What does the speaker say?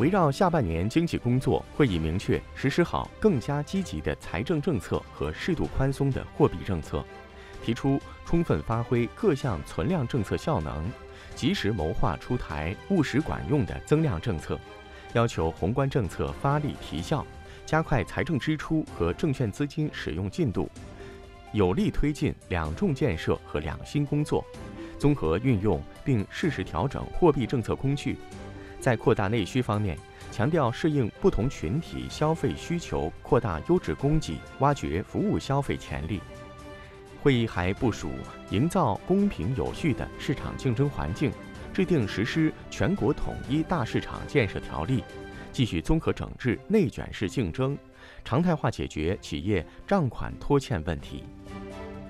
围绕下半年经济工作，会议明确实施好更加积极的财政政策和适度宽松的货币政策，提出充分发挥各项存量政策效能，及时谋划出台务实管用的增量政策，要求宏观政策发力提效，加快财政支出和证券资金使用进度，有力推进两重建设和两新工作，综合运用并适时调整货币政策工具。在扩大内需方面，强调适应不同群体消费需求，扩大优质供给，挖掘服务消费潜力。会议还部署营造公平有序的市场竞争环境，制定实施全国统一大市场建设条例，继续综合整治内卷式竞争，常态化解决企业账款拖欠问题。